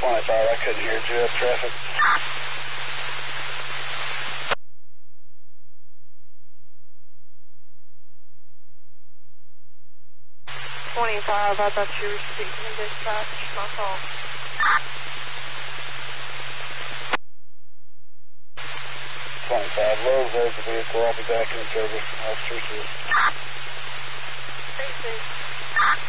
25, I couldn't hear. Did you have traffic? 25, I thought you were speaking to dispatch. My fault. 25, low, there's the vehicle. I'll be back in service. Officer says.